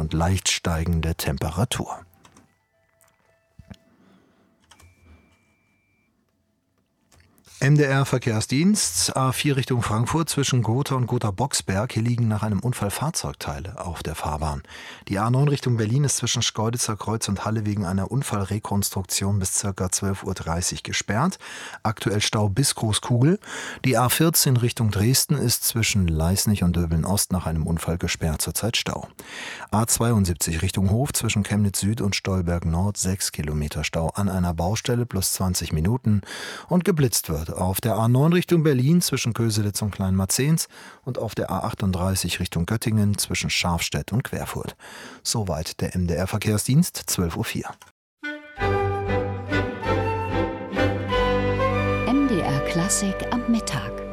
und leicht steigende Temperatur. MDR Verkehrsdienst, A4 Richtung Frankfurt zwischen Gotha und Gotha-Boxberg. Hier liegen nach einem Unfall Fahrzeugteile auf der Fahrbahn. Die A9 Richtung Berlin ist zwischen Schkeuditzer Kreuz und Halle wegen einer Unfallrekonstruktion bis ca. 12:30 Uhr gesperrt. Aktuell Stau bis Großkugel. Die A14 Richtung Dresden ist zwischen Leisnig und Döbeln-Ost nach einem Unfall gesperrt, zurzeit Stau. A72 Richtung Hof zwischen Chemnitz Süd und Stolberg Nord 6 Kilometer Stau an einer Baustelle plus 20 Minuten und geblitzt wird. Auf der A9 Richtung Berlin zwischen Köselitz und Kleinmarzens und auf der A38 Richtung Göttingen zwischen Scharfstedt und Querfurt. Soweit der MDR Verkehrsdienst, 12:04 Uhr. MDR Klassik am Mittag.